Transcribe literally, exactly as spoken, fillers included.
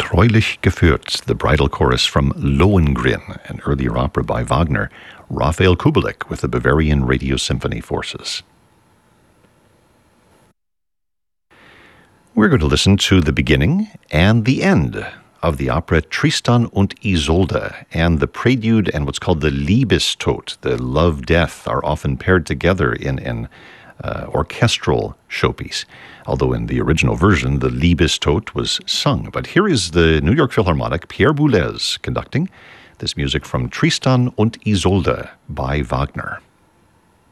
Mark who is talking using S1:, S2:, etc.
S1: Treulich geführt, the bridal chorus from Lohengrin, an earlier opera by Wagner, Raphael Kubelik with the Bavarian Radio Symphony Forces. We're going to listen to the beginning and the end of the opera Tristan und Isolde, and the prelude and what's called the Liebestod, the love death, are often paired together in an uh, orchestral showpiece. Although in the original version, the Liebestod was sung. But here is the New York Philharmonic, Pierre Boulez, conducting this music from Tristan und Isolde by Wagner.